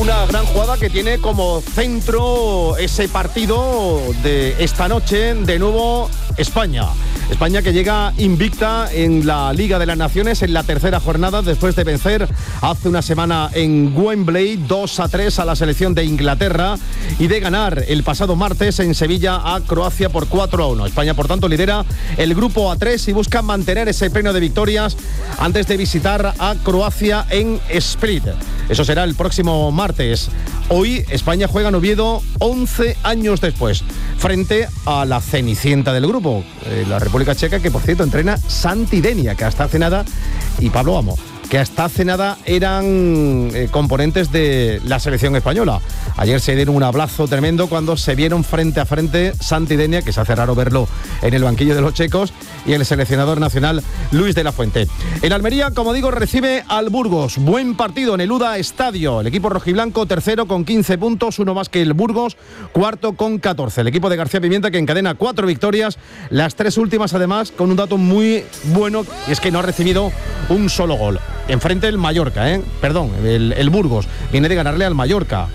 una gran jugada que tiene como centro ese partido de esta noche, de nuevo España. España que llega invicta en la Liga de las Naciones en la tercera jornada después de vencer hace una semana en Wembley 2-3 a la selección de Inglaterra y de ganar el pasado martes en Sevilla a Croacia por 4-1. España, por tanto, lidera el grupo A3 y busca mantener ese pleno de victorias antes de visitar a Croacia en Split. Eso será el próximo martes. Hoy España juega en Oviedo 11 años después, frente a la cenicienta del grupo, la República Checa, que por cierto entrena Santi Denia, que hasta hace nada, y Pablo Amo, que hasta hace nada eran componentes de la selección española. Ayer se dieron un abrazo tremendo cuando se vieron frente a frente Santi Denia, que se hace raro verlo en el banquillo de los checos, y el seleccionador nacional Luis de la Fuente. El Almería, como digo, recibe al Burgos. Buen partido en el UDA Estadio. El equipo rojiblanco tercero con 15 puntos, uno más que el Burgos, cuarto con 14. El equipo de García Pimienta que encadena 4 victorias, las 3 últimas además con un dato muy bueno, y es que no ha recibido un solo gol. Enfrente el Mallorca, el Burgos viene de ganarle al Mallorca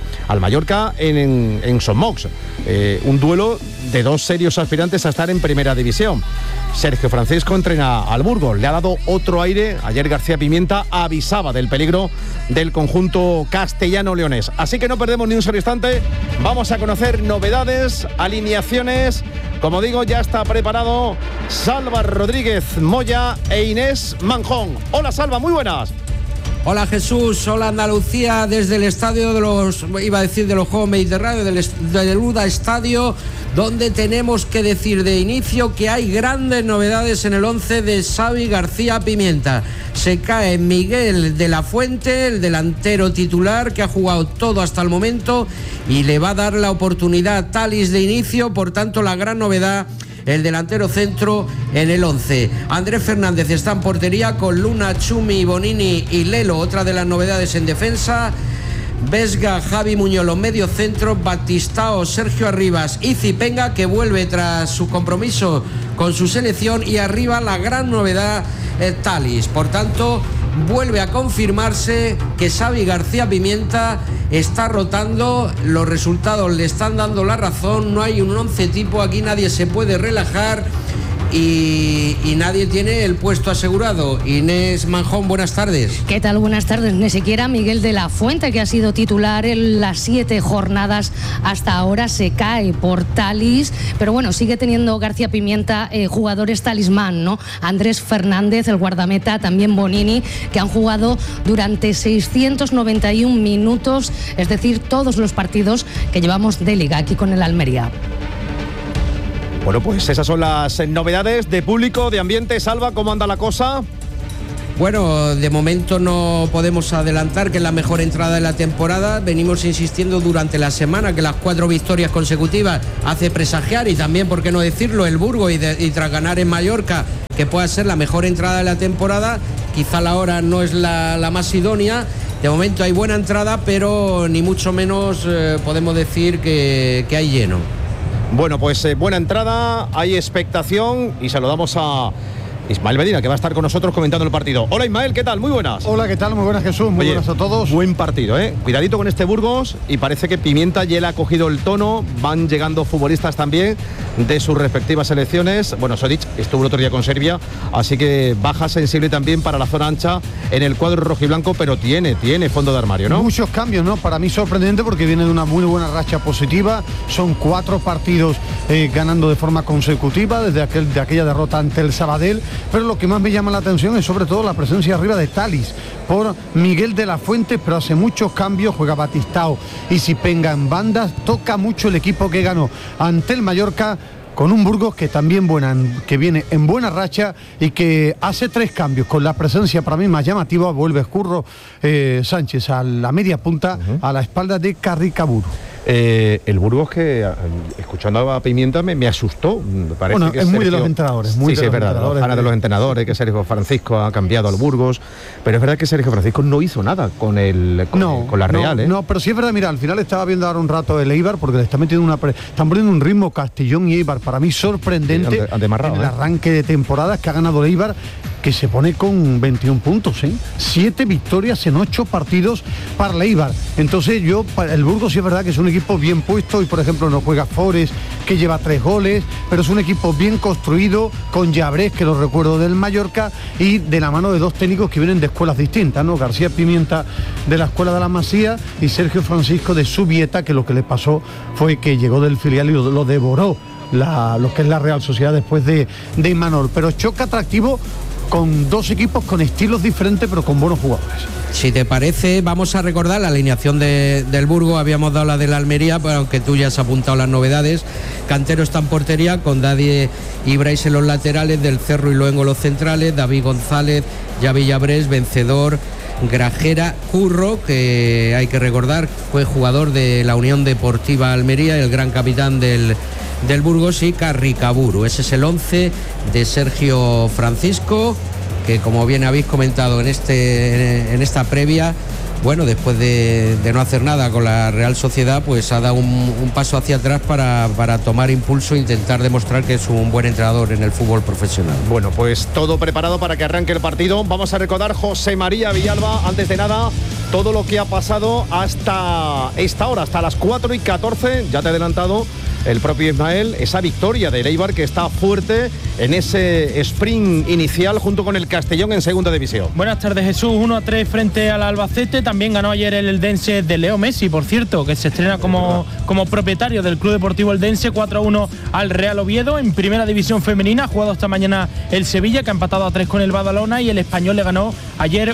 en Son Mox, un duelo de 2 serios aspirantes a estar en primera división. Sergio Francisco entrena al Burgos, le ha dado otro aire. Ayer García Pimienta avisaba del peligro del conjunto castellano-leonés. Así que no perdemos ni un solo instante, vamos a conocer novedades, alineaciones. Como digo, ya está preparado Salva Rodríguez Moya e Inés Manjón. Hola Salva, muy buenas. Hola Jesús, hola Andalucía, desde el estadio de los Juegos Mediterráneos, del UDA Estadio, donde tenemos que decir de inicio que hay grandes novedades en el 11 de Xavi García Pimienta. Se cae Miguel de la Fuente, el delantero titular que ha jugado todo hasta el momento, y le va a dar la oportunidad a Thalys de inicio. Por tanto, la gran novedad, el delantero centro en el 11. Andrés Fernández está en portería con Luna, Chumi, Bonini y Lelo, otra de las novedades en defensa. Vesga, Javi Muñoz, los medios centros, Batistao, Sergio Arribas y Zipenga, que vuelve tras su compromiso con su selección, y arriba la gran novedad, Thalys. Por tanto, vuelve a confirmarse que Xavi García Pimienta está rotando, los resultados le están dando la razón, no hay un 11 tipo, aquí nadie se puede relajar y nadie tiene el puesto asegurado. Inés Manjón, buenas tardes. ¿Qué tal? Buenas tardes. Ni siquiera Miguel de la Fuente, que ha sido titular en las 7 jornadas hasta ahora, se cae por Thalys, pero bueno, sigue teniendo García Pimienta jugadores talismán, ¿no? Andrés Fernández, el guardameta, también Bonini, que han jugado durante 691 minutos, es decir, todos los partidos que llevamos de Liga aquí con el Almería. Bueno, pues esas son las novedades de público, de ambiente. Salva, ¿cómo anda la cosa? Bueno, de momento no podemos adelantar que es la mejor entrada de la temporada. Venimos insistiendo durante la semana que las 4 victorias consecutivas hace presagiar, y también, por qué no decirlo, el Burgos y tras ganar en Mallorca, que pueda ser la mejor entrada de la temporada. Quizá la hora no es la más idónea. De momento hay buena entrada, pero ni mucho menos podemos decir que hay lleno. Bueno, pues buena entrada, hay expectación, y saludamos a Ismael Medina, que va a estar con nosotros comentando el partido. Hola Ismael, ¿qué tal? Muy buenas. Hola, ¿qué tal? Muy buenas, Jesús. Muy buenas a todos. Buen partido, ¿eh? Cuidadito con este Burgos, y parece que Pimienta ya le ha cogido el tono. Van llegando futbolistas también de sus respectivas selecciones. Bueno, Sodic estuvo el otro día con Serbia, así que baja sensible también para la zona ancha en el cuadro rojiblanco, pero tiene fondo de armario, ¿no? Muchos cambios, ¿no? Para mí sorprendente, porque viene de una muy buena racha positiva. Son 4 partidos ganando de forma consecutiva desde aquella derrota ante el Sabadell. Pero lo que más me llama la atención es sobre todo la presencia arriba de Thalys por Miguel de la Fuente, pero hace muchos cambios, juega Batistao y Zipenga en bandas, toca mucho el equipo que ganó ante el Mallorca, con un Burgos que también que viene en buena racha y que hace 3 cambios, con la presencia para mí más llamativa. Vuelve Curro Sánchez a la media punta, a la espalda de Carricaburu. El Burgos, que escuchando a Pimienta me asustó. Parece bueno, que es Sergio... muy de los entrenadores. Sí, es verdad. Gana de los entrenadores, que Sergio Francisco ha cambiado al Burgos. Pero es verdad que Sergio Francisco no hizo nada con la Real. No, pero sí es verdad. Mira, al final estaba viendo ahora un rato el Eibar, porque le está metiendo están poniendo un ritmo Castellón y Eibar para mí sorprendente, sí, en el arranque de temporada, que ha ganado el Eibar, que se pone con 21 puntos, 7 victorias en 8 partidos para el Eibar. Entonces el Burgos sí es verdad que es un equipo bien puesto y por ejemplo no juega Forest, que lleva 3 goles, pero es un equipo bien construido, con Llabrés, que lo recuerdo del Mallorca, y de la mano de 2 técnicos que vienen de escuelas distintas, ¿no? García Pimienta de la Escuela de la Masía y Sergio Francisco de Subieta, que lo que le pasó fue que llegó del filial y lo devoró lo que es la Real Sociedad después de Imanol. Pero choque atractivo con 2 equipos con estilos diferentes pero con buenos jugadores. Si te parece, vamos a recordar la alineación del Burgos. Habíamos dado la de la Almería, pero aunque tú ya has apuntado las novedades. Cantero está en portería, con Dadie y Brais en los laterales, Del Cerro y Luengo los centrales, David González, Javi Llabrés, Vencedor, Grajera, Curro, que hay que recordar fue jugador de la Unión Deportiva Almería, el gran capitán del Burgos, y Carricaburu. Ese es el 11 de Sergio Francisco, que como bien habéis comentado en esta previa, bueno, después de no hacer nada con la Real Sociedad, pues ha dado un paso hacia atrás para tomar impulso e intentar demostrar que es un buen entrenador en el fútbol profesional. Bueno, pues todo preparado para que arranque el partido. Vamos a recordar, José María Villalba, antes de nada, todo lo que ha pasado hasta esta hora, hasta las 4:14, ya te he adelantado el propio Ismael, esa victoria de Eibar, que está fuerte en ese sprint inicial junto con el Castellón en segunda división. Buenas tardes, Jesús. 1-3 frente al Albacete. También ganó ayer el Eldense de Leo Messi, por cierto, que se estrena como propietario del Club Deportivo Eldense. 4-1 al Real Oviedo. En primera división femenina ha jugado esta mañana el Sevilla, que ha empatado a 3 con el Badalona, y el Español le ganó ayer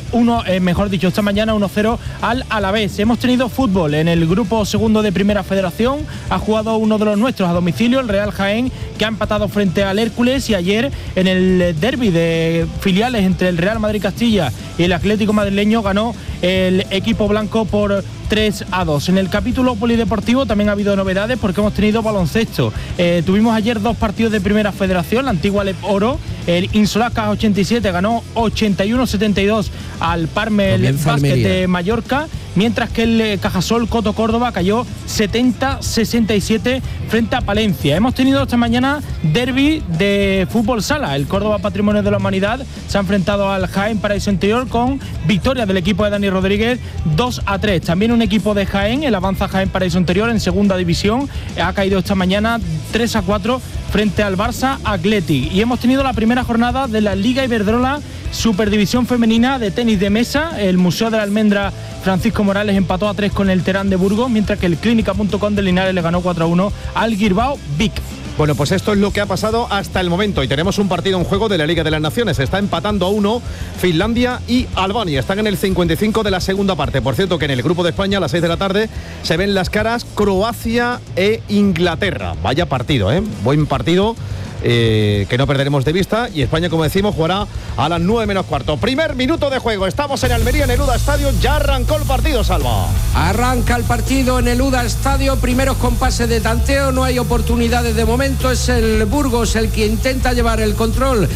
esta mañana 1-0 al Alavés. Hemos tenido fútbol en el grupo segundo de Primera Federación. Ha jugado uno de los nuestros a domicilio, el Real Jaén, que ha empatado frente al Hércules, y ayer en el derbi de filiales entre el Real Madrid Castilla y el Atlético madrileño ganó el equipo blanco por 3-2. En el capítulo polideportivo también ha habido novedades, porque hemos tenido baloncesto. Tuvimos ayer 2 partidos de Primera Federación. La antigua Lep Oro, el Insolacas 87 ganó 81-72 al Parmel Básquet de Mallorca, mientras que el Cajasol Coto Córdoba cayó 70-67 frente a Palencia. Hemos tenido esta mañana derbi de fútbol sala. El Córdoba Patrimonio de la Humanidad se ha enfrentado al Jaén Paraíso Interior con victoria del equipo de Dani Rodríguez 2-3. También un equipo de Jaén, el Avanza Jaén Paraíso Interior en segunda división, ha caído esta mañana 3-4 frente al Barça Athletic. Y hemos tenido la primera jornada de la Liga Iberdrola Superdivisión Femenina de tenis de mesa. El Museo de la Almendra Francisco Morales empató a 3 con el Terán de Burgos, mientras que el Clínica.com de Linares le ganó 4-1 al Guirbao Vic. Bueno, pues esto es lo que ha pasado hasta el momento, y tenemos un partido en juego de la Liga de las Naciones. Está empatando a 1 Finlandia y Albania. Están en el 55 de la segunda parte. Por cierto, que en el grupo de España a las 6 de la tarde se ven las caras Croacia e Inglaterra. Vaya partido, buen partido. Que no perderemos de vista, y España, como decimos, jugará a las 9:15. Primer minuto de juego, estamos en Almería, en el UDA Estadio. Ya arrancó el partido, Salva. Arranca el partido en el UDA Estadio, primeros compases de tanteo, no hay oportunidades de momento. Es el Burgos el que intenta llevar el control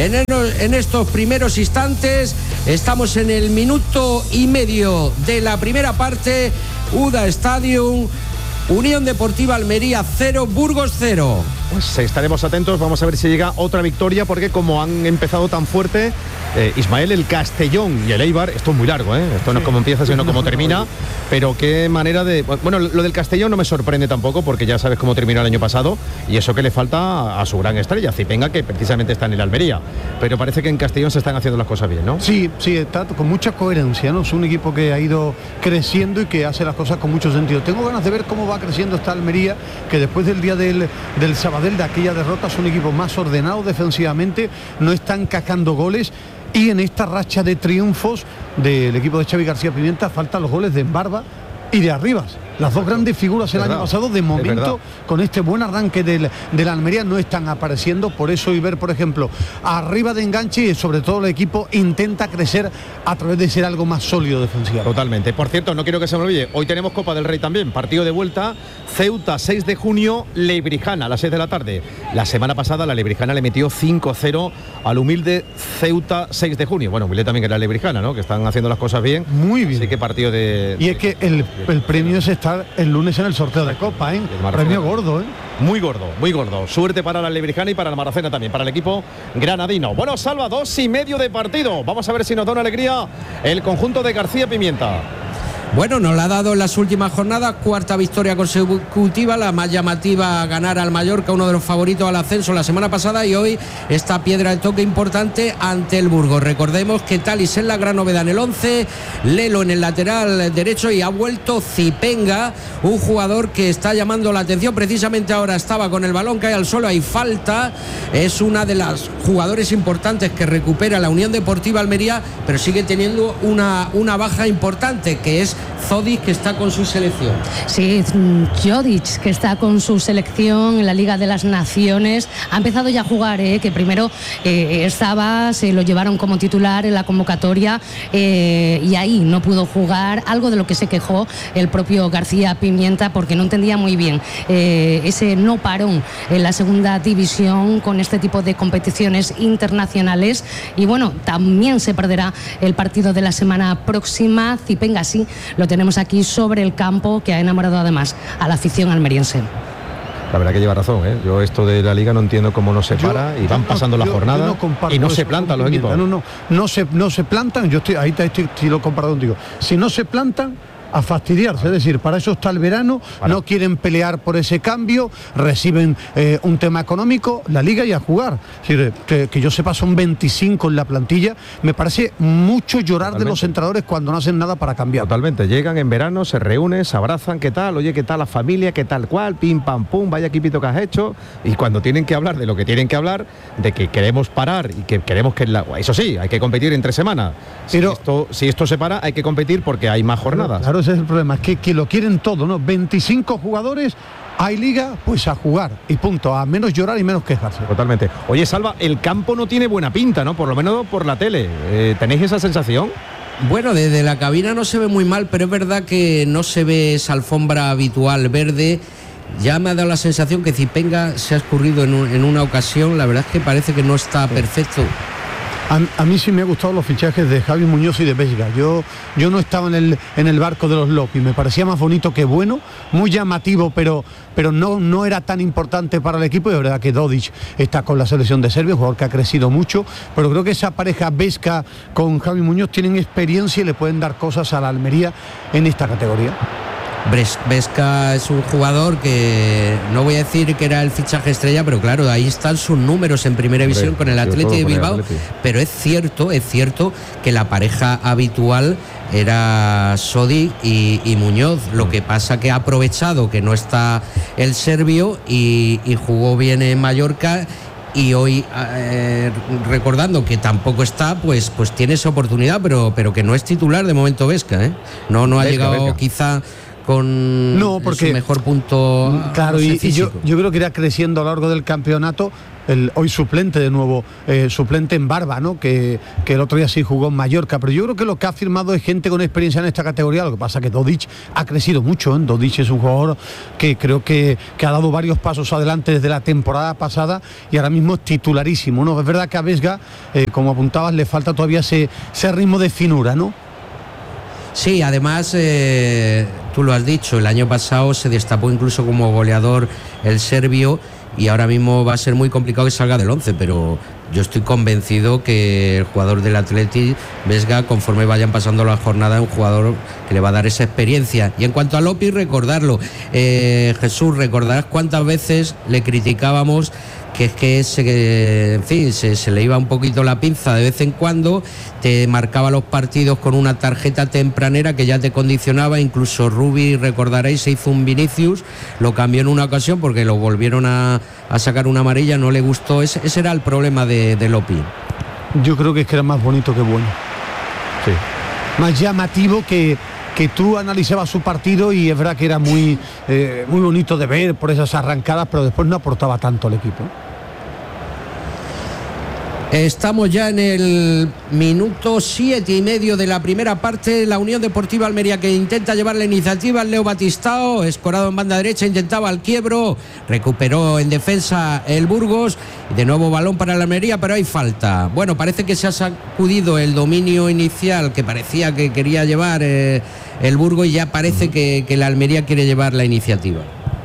en estos primeros instantes. Estamos en el minuto y medio de la primera parte. UDA Stadium, Unión Deportiva Almería 0, Burgos 0. Pues estaremos atentos, vamos a ver si llega otra victoria, porque como han empezado tan fuerte, Ismael, el Castellón y el Eibar, esto es muy largo, esto no es como empieza, sino como termina, pero qué manera de... Bueno, lo del Castellón no me sorprende tampoco, porque ya sabes cómo terminó el año pasado, y eso que le falta a su gran estrella, Zipenga, que precisamente está en el Almería, pero parece que en Castellón se están haciendo las cosas bien, ¿no? Sí, está con mucha coherencia, ¿no? Es un equipo que ha ido creciendo y que hace las cosas con mucho sentido. Tengo ganas de ver cómo va creciendo esta Almería, que después del día del Sabadell, de aquella derrota, es un equipo más ordenado defensivamente, no están cascando goles. Y en esta racha de triunfos del equipo de Xavi García Pimienta faltan los goles de Barba y de Arribas. Las dos grandes figuras el año pasado, de momento, con este buen arranque de la Almería, no están apareciendo. Por eso Iber, por ejemplo, arriba de enganche, y sobre todo el equipo intenta crecer a través de ser algo más sólido defensivamente. Totalmente. Por cierto, no quiero que se me olvide, hoy tenemos Copa del Rey también, partido de vuelta, Ceuta 6 de junio, Leibrijana a las 6 de la tarde. La semana pasada la Leibrijana le metió 5-0 al humilde Ceuta 6 de junio. Bueno, humilde también, que era Leibrijana, ¿no? Que están haciendo las cosas bien. Muy bien. Así que partido de... Y es que el premio es estar el lunes en el sorteo de Copa, ¿eh? Premio gordo, ¿eh? Muy gordo, muy gordo. Suerte para la Lebrijana y para la Maracena también, para el equipo granadino. Bueno, Salva, 2,5 de partido. Vamos a ver si nos da una alegría el conjunto de García Pimienta. Bueno, nos la ha dado en las últimas jornadas, cuarta victoria consecutiva, la más llamativa, ganar al Mallorca, uno de los favoritos al ascenso la semana pasada, y hoy esta piedra de toque importante ante el Burgos. Recordemos que Talis es la gran novedad en el 11, Lelo en el lateral derecho y ha vuelto Zipenga, un jugador que está llamando la atención. Precisamente ahora estaba con el balón, cae al suelo, hay falta, es una de las jugadores importantes que recupera la Unión Deportiva Almería, pero sigue teniendo una baja importante, que es Zodic, que está con su selección. Sí, Jodic, que está con su selección en la Liga de las Naciones. Ha empezado ya a jugar, que primero se lo llevaron como titular en la convocatoria, y ahí no pudo jugar, algo de lo que se quejó el propio García Pimienta, porque no entendía muy bien ese no parón en la segunda división con este tipo de competiciones internacionales. Y bueno, también se perderá el partido de la semana próxima. Zipenga sí lo tenemos aquí sobre el campo, que ha enamorado además a la afición almeriense. La verdad que lleva razón, ¿eh? Yo esto de la Liga no entiendo cómo no se para y van pasando las jornadas y no se plantan los equipos. No se plantan, ahí lo he comparado contigo. Si no se plantan, a fastidiarse, es decir, para eso está el verano, no quieren pelear por ese cambio, reciben un tema económico, la Liga, y a jugar. Es decir, que yo sepa, son 25 en la plantilla. Me parece mucho llorar de los entrenadores cuando no hacen nada para cambiar. Totalmente, llegan en verano, se reúnen, se abrazan, ¿qué tal? Oye, ¿qué tal la familia? ¿Qué tal cual? Pim, pam, pum, vaya equipito que has hecho. Y cuando tienen que hablar de lo que tienen que hablar, de que queremos parar y que queremos que... Eso sí, hay que competir entre semanas. Pero si esto se para, hay que competir porque hay más jornadas. Claro, ese es el problema, es que lo quieren todo, ¿no? 25 jugadores, hay Liga, pues a jugar y punto, a menos llorar y menos quejarse. Totalmente. Oye, Salva, el campo no tiene buena pinta, ¿no? Por lo menos por la tele. ¿Tenéis esa sensación? Bueno, desde la cabina no se ve muy mal, pero es verdad que no se ve esa alfombra habitual verde. Ya me ha dado la sensación que Zipenga se ha escurrido en una ocasión. La verdad es que parece que no está perfecto. A mí sí me han gustado los fichajes de Javi Muñoz y de Vesga. Yo no estaba en el barco de los Lopi. Me parecía más bonito que bueno, muy llamativo, pero no era tan importante para el equipo. Y la verdad que Dodic está con la selección de Serbia, un jugador que ha crecido mucho, pero creo que esa pareja Vesga con Javi Muñoz tienen experiencia y le pueden dar cosas a la Almería en esta categoría. Vesca es un jugador que no voy a decir que era el fichaje estrella, pero claro, ahí están sus números en primera división con el Athletic de Bilbao. Pero es cierto que la pareja habitual era Sodi y Muñoz. Lo que pasa que ha aprovechado que no está el serbio y jugó bien en Mallorca. Y hoy, recordando que tampoco está, pues tiene esa oportunidad, pero que no es titular de momento Vesca, ¿eh? No ha llegado quizá con su mejor punto. Claro, y yo creo que irá creciendo a lo largo del campeonato. Hoy suplente de nuevo, suplente en Barba, ¿no? Que el otro día sí jugó en Mallorca, pero yo creo que lo que ha firmado es gente con experiencia en esta categoría. Lo que pasa es que Dodic ha crecido mucho, ¿eh? Dodic es un jugador que creo que ha dado varios pasos adelante desde la temporada pasada y ahora mismo es titularísimo, ¿no? Es verdad que a Vesga, como apuntabas, le falta todavía ese ritmo de finura, ¿no? Sí, además, tú lo has dicho, el año pasado se destapó incluso como goleador el serbio y ahora mismo va a ser muy complicado que salga del 11, pero yo estoy convencido que el jugador del Athletic, Vesga, conforme vayan pasando las jornadas, es un jugador que le va a dar esa experiencia. Y en cuanto a Lopi, recordarlo, Jesús, recordarás cuántas veces le criticábamos que se le iba un poquito la pinza de vez en cuando, te marcaba los partidos con una tarjeta tempranera que ya te condicionaba. Incluso Rubi, recordaréis, se hizo un Vinicius, lo cambió en una ocasión porque lo volvieron a sacar una amarilla, no le gustó. Ese era el problema de Lopi. Yo creo que es que era más bonito que bueno. Sí. Más llamativo que tú analizabas su partido y es verdad que era muy bonito de ver por esas arrancadas, pero después no aportaba tanto al equipo. Estamos ya en el minuto 7:30 de la primera parte. La Unión Deportiva Almería, que intenta llevar la iniciativa, Leo Batistao, escorado en banda derecha, intentaba el quiebro, recuperó en defensa el Burgos, de nuevo balón para la Almería, pero hay falta. Bueno, parece que se ha sacudido el dominio inicial que parecía que quería llevar el Burgos y ya parece que la Almería quiere llevar la iniciativa.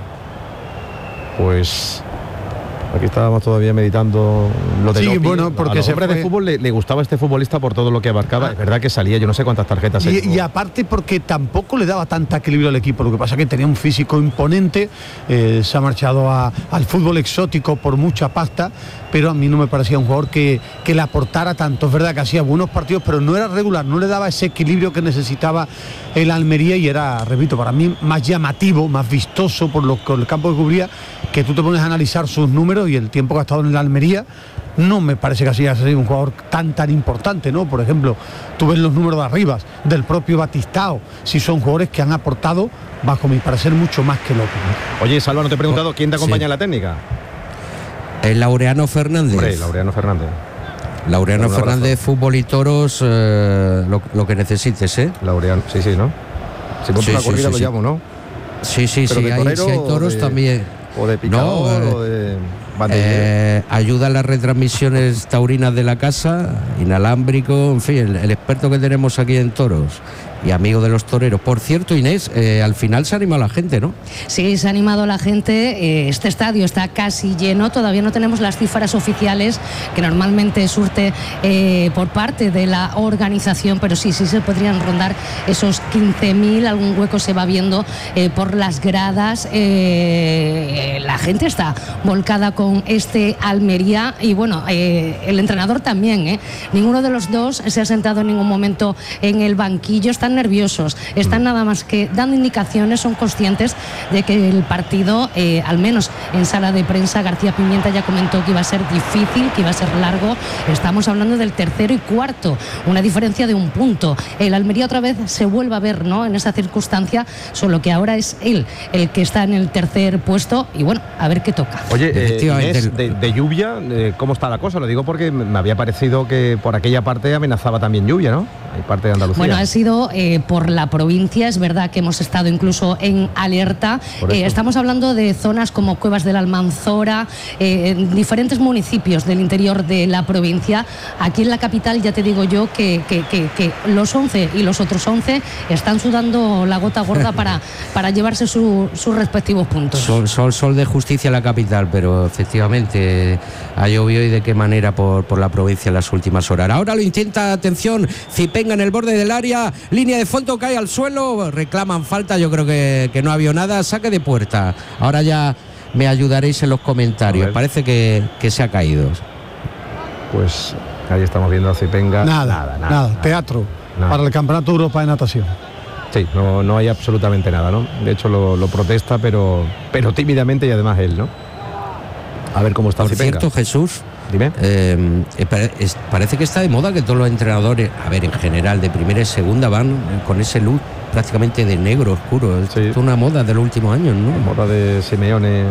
Pues aquí estábamos todavía meditando lo de Sí, Lopi. bueno, porque a los se hombres fue... de fútbol le gustaba este futbolista por todo lo que abarcaba. Es verdad que salía, yo no sé cuántas tarjetas. Y aparte porque tampoco le daba tanta equilibrio al equipo, lo que pasa es que tenía un físico imponente, se ha marchado al fútbol exótico por mucha pasta, pero a mí no me parecía un jugador que le aportara tanto. Es verdad que hacía buenos partidos, pero no era regular, no le daba ese equilibrio que necesitaba el Almería y era, repito, para mí más llamativo, más vistoso por el campo que cubría, que tú te pones a analizar sus números y el tiempo que ha estado en el Almería. No me parece que haya sido un jugador tan importante, ¿no? Por ejemplo, tú ves los números de arriba del propio Batistao, si son jugadores que han aportado, bajo mi parecer, mucho más que López, ¿no? Oye, Salva, no te he preguntado quién te acompaña en la técnica. El Laureano Fernández. Hombre, Laureano Fernández. Laureano Fernández, fútbol y toros, lo que necesites, ¿eh? Laureano, sí, ¿no? Si monto una corrida lo llamo, ¿no? Sí, si hay toros también. O de picador, o de bandillero. Ayuda a las retransmisiones taurinas de la casa, inalámbrico, en fin, el experto que tenemos aquí en toros y amigo de los toreros. Por cierto, Inés, al final se ha animado la gente, ¿no? Sí, se ha animado la gente. Este estadio está casi lleno. Todavía no tenemos las cifras oficiales que normalmente surte por parte de la organización, pero sí se podrían rondar esos 15.000. Algún hueco se va viendo por las gradas. La gente está volcada con este Almería y bueno, el entrenador también. Ninguno de los dos se ha sentado en ningún momento en el banquillo. Están nerviosos, están nada más que dando indicaciones, son conscientes de que el partido, al menos en sala de prensa, García Pimienta ya comentó que iba a ser difícil, que iba a ser largo. Estamos hablando del tercero y cuarto, una diferencia de un punto. El Almería otra vez se vuelve a ver, ¿no?, en esa circunstancia, solo que ahora es él el que está en el tercer puesto y bueno, a ver qué toca. Oye, Inés, de lluvia, ¿cómo está la cosa? Lo digo porque me había parecido que por aquella parte amenazaba también lluvia, ¿no? Hay parte de Andalucía. Bueno, ha sido por la provincia, es verdad que hemos estado incluso en alerta. Estamos hablando de zonas como Cuevas de la Almanzora, en diferentes municipios del interior de la provincia. Aquí en la capital ya te digo yo que los 11 y los otros 11 están sudando la gota gorda para llevarse sus respectivos puntos. Sol de justicia en la capital, pero efectivamente ha llovido y de qué manera por la provincia en las últimas horas. Ahora lo intenta, atención, Zipenga en el borde del área, línea de fondo, cae al suelo, reclaman falta, yo creo que no ha habido nada, saque de puerta. Ahora ya me ayudaréis en los comentarios, parece que se ha caído. Pues ahí estamos viendo a Zipenga. Nada. Teatro para el Campeonato de Europa de Natación. Sí, no hay absolutamente nada, ¿no? De hecho lo protesta, pero tímidamente y además él, ¿no? A ver cómo está Zipenga. Por cierto, Jesús, dime. Parece que está de moda que todos los entrenadores, a ver, en general, de primera y segunda van con ese look prácticamente de negro oscuro. Sí. Es una moda de los últimos años, ¿no? Moda de Simeone.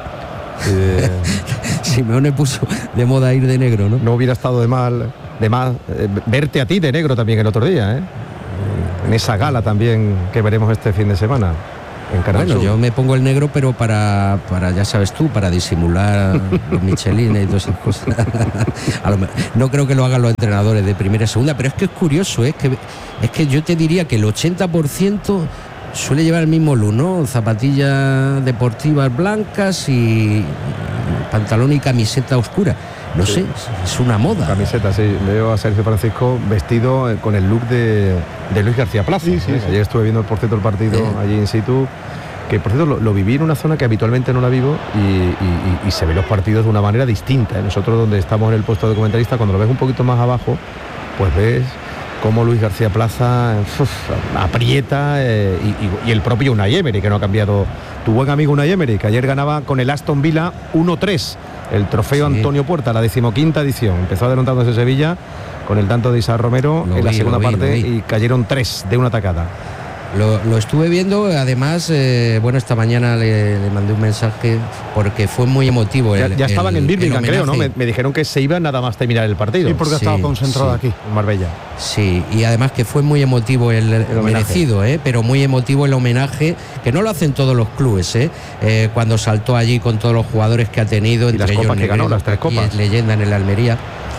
Simeone puso de moda ir de negro, ¿no? No hubiera estado de más verte a ti de negro también el otro día, ¿eh? En esa gala también que veremos este fin de semana. Bueno, yo me pongo el negro, pero para ya sabes tú, para disimular los michelines y todas esas cosas. No creo que lo hagan los entrenadores de primera y segunda, pero es que es curioso, es que yo te diría que el 80% suele llevar el mismo look, ¿no? Zapatillas deportivas blancas y pantalón y camiseta oscura. No sé, es una moda. Camiseta, sí. Veo a Sergio Francisco vestido con el look de Luis García Plaza. Sí. Ayer estuve viendo, por cierto, el partido allí in situ, que por cierto lo viví en una zona que habitualmente no la vivo y se ven los partidos de una manera distinta. Nosotros, donde estamos en el puesto de comentarista, cuando lo ves un poquito más abajo, pues ves cómo Luis García Plaza aprieta y el propio Unai Emery, que no ha cambiado. Tu buen amigo Unai Emery, que ayer ganaba con el Aston Villa 1-3 el trofeo Antonio Puerta, la 15ª edición. Empezó adelantándose Sevilla con el tanto de Isaac Romero en la segunda parte y cayeron 3 de una tacada. Lo estuve viendo, además, esta mañana le mandé un mensaje porque fue muy emotivo. Ya estaban en Birmingham, creo, ¿no? Me dijeron que se iba nada más terminar el partido. Sí, porque estaba concentrado aquí, en Marbella. Sí, y además que fue muy emotivo el merecido, pero muy emotivo el homenaje, que no lo hacen todos los clubes, cuando saltó allí con todos los jugadores que ha tenido, y entre las ellos copas que ganó, las 3 copas. Y es leyenda en el Almería.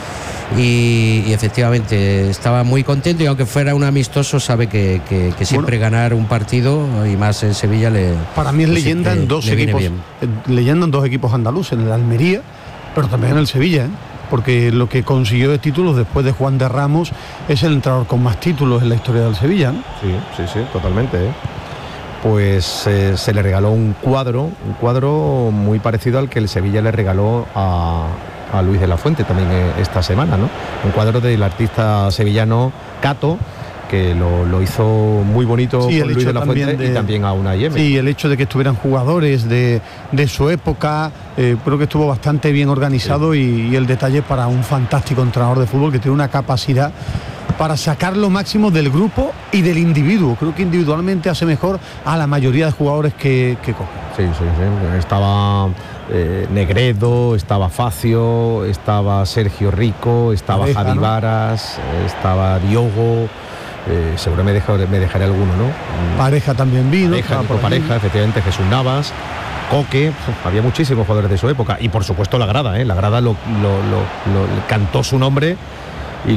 y efectivamente estaba muy contento, y aunque fuera un amistoso sabe que siempre ganar un partido, y más en Sevilla, para mí es leyenda en dos equipos, leyenda en dos equipos andaluces, en el Almería, pero también en el Sevilla, porque lo que consiguió de títulos después de Juan de Ramos es el entrenador con más títulos en la historia del Sevilla, ¿no? Sí, totalmente. Pues se le regaló un cuadro muy parecido al que el Sevilla le regaló a Luis de la Fuente también esta semana, ¿no? Un cuadro del artista sevillano Cato, que lo hizo muy bonito con Luis de la Fuente y también a Unai Emery. Sí, el hecho de que estuvieran jugadores de su época, creo que estuvo bastante bien organizado, y el detalle para un fantástico entrenador de fútbol que tiene una capacidad para sacar lo máximo del grupo y del individuo. Creo que individualmente hace mejor a la mayoría de jugadores que coge. Sí. Estaba Negredo, estaba Facio, estaba Sergio Rico, estaba Pareja, Javi Varas, estaba Diogo, seguro me dejaré alguno, ¿no? Pareja también vino. Pareja, efectivamente, Jesús Navas, Coque, había muchísimos jugadores de su época, y por supuesto la grada lo cantó su nombre y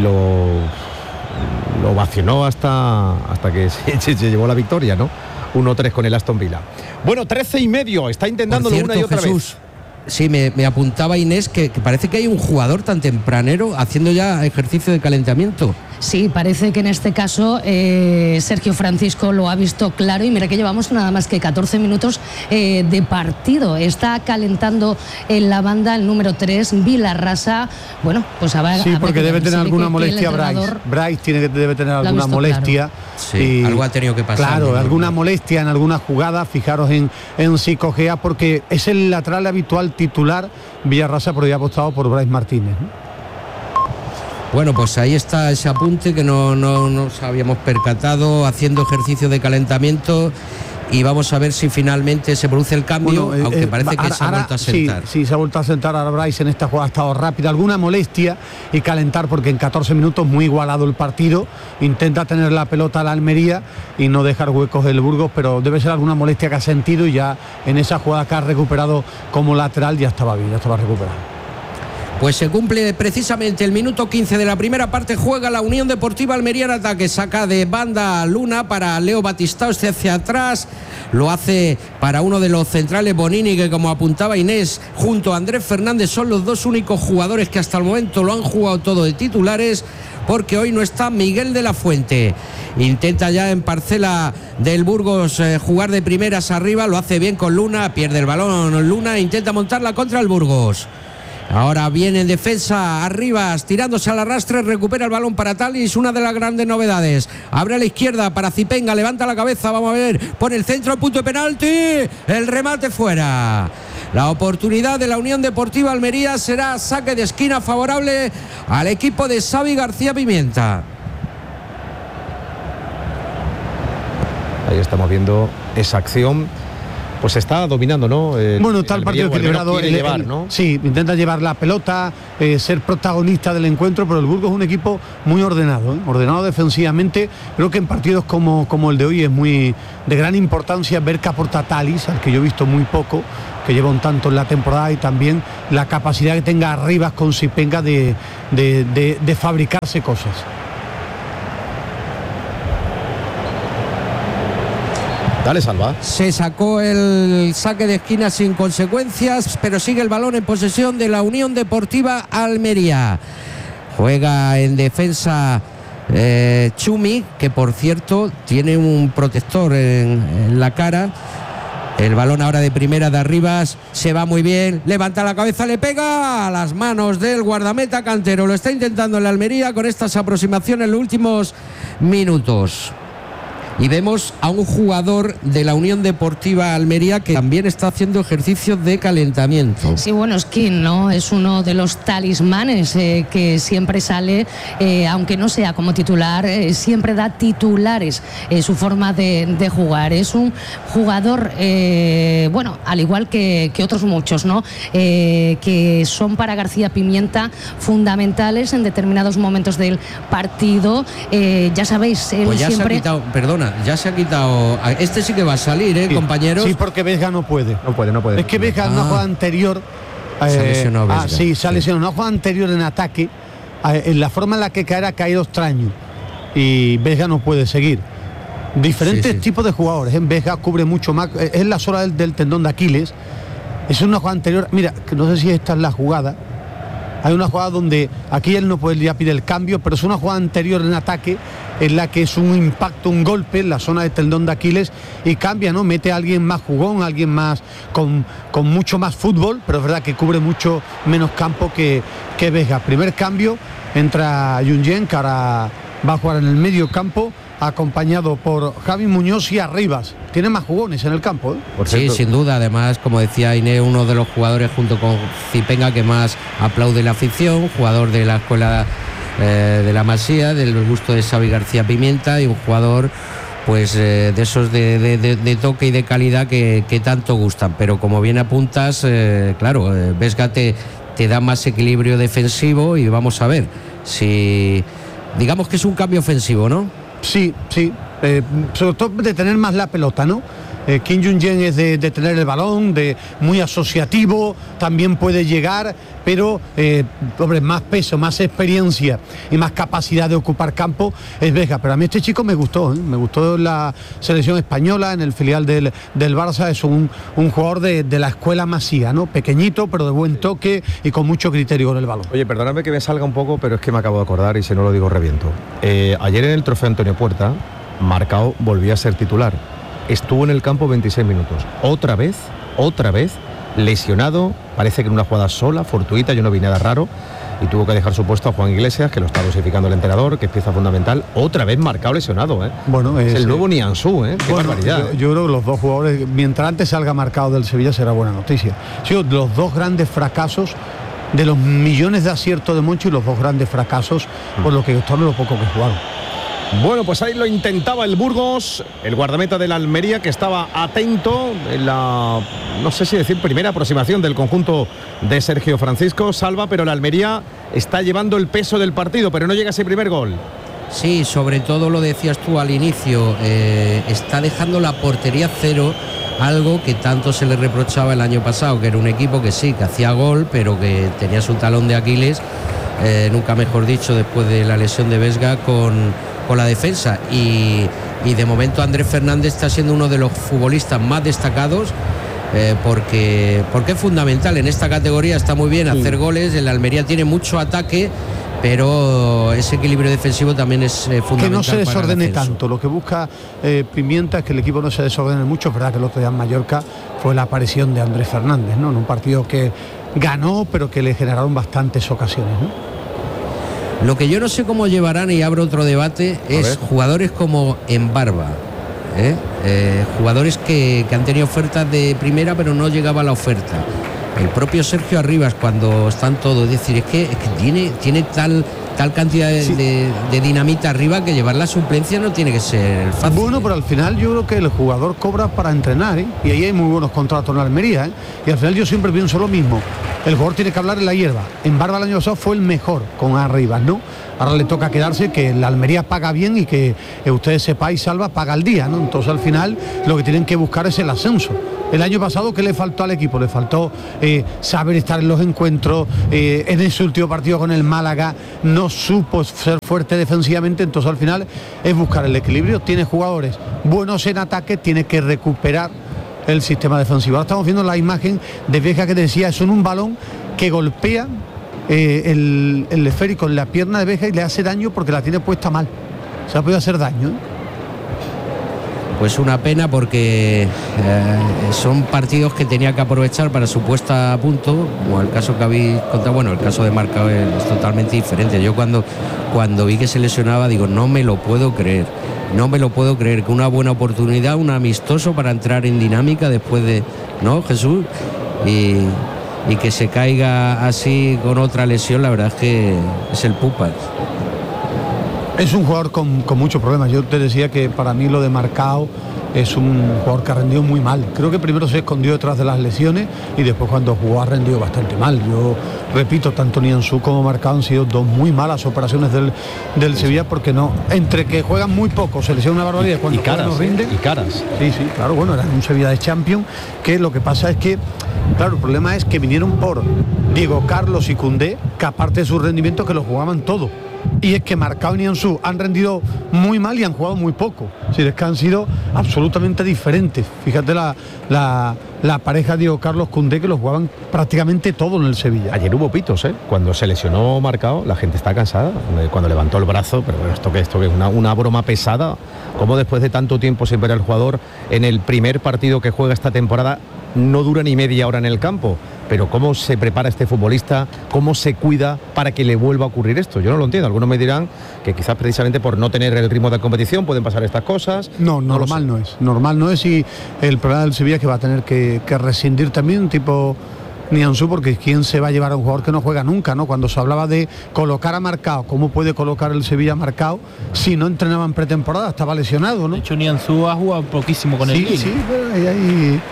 lo vacionó hasta que se llevó la victoria, ¿no? 1-3 con el Aston Villa. Bueno, 13:30, está intentándolo una y otra vez. Sí, me apuntaba Inés que parece que hay un jugador tan tempranero haciendo ya ejercicio de calentamiento. Sí, parece que en este caso Sergio Francisco lo ha visto claro, y mira que llevamos nada más que 14 minutos de partido. Está calentando en la banda el número 3, Vilarrasa. Bueno, pues a ver. Sí, porque debe tener alguna molestia Bryce. Debe tener alguna molestia. Claro. Sí, algo ha tenido que pasar. Claro, alguna molestia en alguna jugada. Fijaros en Psicogea, porque es el lateral habitual titular Vilarrasa, pero ya ha apostado por Bryce Martínez, ¿no? Bueno, pues ahí está ese apunte que no nos habíamos percatado, haciendo ejercicio de calentamiento, y vamos a ver si finalmente se produce el cambio, aunque parece que se ha vuelto a sentar. Sí, se ha vuelto a sentar. Ahora Bryce en esta jugada ha estado rápida, alguna molestia, y calentar, porque en 14 minutos muy igualado el partido, intenta tener la pelota a la Almería y no dejar huecos del Burgos, pero debe ser alguna molestia que ha sentido, y ya en esa jugada que ha recuperado como lateral ya estaba bien, ya estaba recuperado. Pues se cumple precisamente el minuto 15 de la primera parte. Juega la Unión Deportiva Almería en ataque. Saca de banda Luna para Leo Batistao, hacia atrás. Lo hace para uno de los centrales, Bonini, que, como apuntaba Inés, junto a Andrés Fernández, son los dos únicos jugadores que hasta el momento lo han jugado todo de titulares, porque hoy no está Miguel de la Fuente. Intenta ya en parcela del Burgos jugar de primeras arriba. Lo hace bien con Luna. Pierde el balón Luna. Intenta montarla contra el Burgos. Ahora viene en defensa Arribas, tirándose al arrastre, recupera el balón para Talis, una de las grandes novedades. Abre a la izquierda para Zipenga, levanta la cabeza, vamos a ver, pone el centro, punto de penalti, el remate fuera. La oportunidad de la Unión Deportiva Almería será saque de esquina favorable al equipo de Xavi García Pimienta. Ahí estamos viendo esa acción. Pues está dominando, ¿no? Está el partido equilibrado. ¿No? Sí, intenta llevar la pelota, ser protagonista del encuentro, pero el Burgos es un equipo muy ordenado, ordenado defensivamente. Creo que en partidos como el de hoy es muy de gran importancia ver que aporta Talis, al que yo he visto muy poco, que lleva un tanto en la temporada, y también la capacidad que tenga Arribas con Zipenga de fabricarse cosas. Dale, Salva. Se sacó el saque de esquina sin consecuencias, pero sigue el balón en posesión de la Unión Deportiva Almería. Juega en defensa Chumi, que por cierto tiene un protector en la cara. El balón ahora de primera de Arribas, se va muy bien, levanta la cabeza, le pega a las manos del guardameta Cantero. Lo está intentando en la Almería con estas aproximaciones en los últimos minutos. Y vemos a un jugador de la Unión Deportiva Almería que también está haciendo ejercicios de calentamiento. Sí, bueno, Skin, ¿no? Es uno de los talismanes que siempre sale, aunque no sea como titular, siempre da titulares su forma de jugar. Es un jugador, al igual que otros muchos, ¿no? Que son para García Pimienta fundamentales en determinados momentos del partido. Ya sabéis, él pues ya siempre... se ha quitado, perdona, ya se ha quitado. Este sí que va a salir, sí, compañeros. Sí, porque Vesga no puede. No puede. Es que Vesga en una jugada anterior. Se ha lesionado Vesga. Sí, se ha lesionado. Una jugada anterior en ataque. en la forma en la que caer ha caído extraño y Vesga no puede seguir. Diferentes tipos de jugadores. En Vesga cubre mucho más, es la zona del tendón de Aquiles. Es una jugada anterior, mira, que no sé si esta es la jugada. Hay una jugada donde aquí él no puede ya pide el cambio, pero es una jugada anterior en ataque en la que es un impacto, un golpe en la zona del tendón de Aquiles y cambia, ¿no? Mete a alguien más jugón, a alguien más con mucho más fútbol, pero es verdad que cubre mucho menos campo que Vesga. Primer cambio, entra Junyent, que ahora va a jugar en el medio campo, acompañado por Javi Muñoz y Arribas. Tiene más jugones en el campo, ¿eh? Sí, sin duda. Además, como decía Inés, uno de los jugadores junto con Zipenga que más aplaude la afición, jugador de la escuela de la Masía, del gusto de Xavi García Pimienta, y un jugador pues de esos de toque y de calidad que tanto gustan. Pero como bien apuntas, claro, Vesga te da más equilibrio defensivo y vamos a ver si digamos que es un cambio ofensivo, ¿no? Sí, sobre todo de tener más la pelota, ¿no? Kim Jung-jen es de tener el balón, de muy asociativo, también puede llegar, pero más peso, más experiencia y más capacidad de ocupar campo es Vesga. Pero a mí este chico me gustó en la selección española, en el filial del Barça. Es un jugador de la escuela Masía, ¿no? Pequeñito, pero de buen toque y con mucho criterio con el balón. Oye, perdóname que me salga un poco, pero es que me acabo de acordar y si no lo digo reviento. Ayer en el trofeo Antonio Puerta, Marcao volvía a ser titular. Estuvo en el campo 26 minutos. Otra vez, lesionado, parece que en una jugada sola, fortuita, yo no vi nada raro, y tuvo que dejar su puesto a Juan Iglesias, que lo está dosificando el entrenador, que es pieza fundamental. Otra vez Marcao lesionado, ¿eh? Bueno, es el nuevo Nianzú, ¿eh? Qué barbaridad. Yo creo que los dos jugadores, mientras antes salga Marcao del Sevilla, será buena noticia. Sí, los dos grandes fracasos de los millones de aciertos de Monchi, y los dos grandes fracasos por lo que gustaron lo poco que jugaron. Bueno, pues ahí lo intentaba el Burgos, el guardameta de la Almería, que estaba atento en la, no sé si decir, primera aproximación del conjunto de Sergio Francisco Salva, pero la Almería está llevando el peso del partido, pero no llega ese primer gol. Sí, sobre todo lo decías tú al inicio, está dejando la portería cero, algo que tanto se le reprochaba el año pasado, que era un equipo que sí, que hacía gol, pero que tenía su talón de Aquiles, nunca mejor dicho, después de la lesión de Vesga con la defensa, y de momento Andrés Fernández está siendo uno de los futbolistas más destacados, porque es fundamental en esta categoría. Está muy bien hacer goles, el Almería tiene mucho ataque, pero ese equilibrio defensivo también es fundamental. Que no se desordene tanto, lo que busca Pimienta es que el equipo no se desordene mucho. Es verdad que el otro día en Mallorca fue la aparición de Andrés Fernández, ¿no? En un partido que ganó, pero que le generaron bastantes ocasiones, ¿no? Lo que yo no sé cómo llevarán, y abro otro debate, es jugadores como Embarba, jugadores que han tenido ofertas de primera pero no llegaba la oferta. El propio Sergio Arribas, cuando están todos, es decir, es que tiene tal cantidad de dinamita arriba que llevar la suplencia no tiene que ser fácil. Bueno, pero al final yo creo que el jugador cobra para entrenar, ¿eh? Y ahí hay muy buenos contratos en Almería, ¿eh? Y al final yo siempre pienso lo mismo. El jugador tiene que hablar en la hierba. En Barba el año pasado fue el mejor con Arribas, ¿no? Ahora le toca quedarse, que la Almería paga bien y que ustedes sepáis, Salva, paga al día, ¿no? Entonces al final lo que tienen que buscar es el ascenso. El año pasado, ¿qué le faltó al equipo? Le faltó saber estar en los encuentros, en ese último partido con el Málaga no supo ser fuerte defensivamente, entonces al final es buscar el equilibrio. Tiene jugadores buenos en ataque, tiene que recuperar el sistema defensivo. Ahora estamos viendo la imagen de Vesga que te decía, es un balón que golpea el esférico en la pierna de Vesga y le hace daño porque la tiene puesta mal. Se ha podido hacer daño, ¿eh? Pues una pena, porque son partidos que tenía que aprovechar para su puesta a punto, como el caso que habéis contado. Bueno, el caso de Marcao es totalmente diferente. Yo cuando vi que se lesionaba, digo, no me lo puedo creer, que una buena oportunidad, un amistoso para entrar en dinámica después de, ¿no, Jesús? Y que se caiga así con otra lesión, la verdad es que es el Pupas. Es un jugador con muchos problemas. Yo te decía que para mí lo de Marcao es un jugador que ha rendido muy mal. Creo que primero se escondió detrás de las lesiones y después cuando jugó ha rendido bastante mal. Yo repito, tanto Nianzú como Marcao han sido dos muy malas operaciones del Sevilla, porque no, entre que juegan muy poco, se lesionan una barbaridad, cuando no rinden. Y caras. Sí, claro, bueno, era un Sevilla de Champions, que lo que pasa es que, claro, el problema es que vinieron por Diego Carlos y Koundé, que aparte de su rendimiento que lo jugaban todo. Y es que Marcao y Nianzú han rendido muy mal y han jugado muy poco. Es que han sido absolutamente diferentes. Fíjate la pareja Diego Carlos Koundé, que lo jugaban prácticamente todo en el Sevilla. Ayer hubo pitos, cuando se lesionó Marcao, la gente está cansada, cuando levantó el brazo, pero bueno, esto que es una broma pesada. Como después de tanto tiempo sin ver al jugador, en el primer partido que juega esta temporada no dura ni media hora en el campo, pero cómo se prepara este futbolista, cómo se cuida para que le vuelva a ocurrir esto. Yo no lo entiendo. Algunos me dirán que quizás precisamente por no tener el ritmo de competición pueden pasar estas cosas. No, normal no es, y el problema del Sevilla es que va a tener que rescindir también un tipo Nianzú, porque ¿quién se va a llevar a un jugador que no juega nunca, ¿no? Cuando se hablaba de colocar a Marcao, ¿cómo puede colocar el Sevilla a Marcao si no entrenaba en pretemporada? Estaba lesionado, ¿no? De hecho, Nianzú ha jugado poquísimo con el Lille. Sí, ahí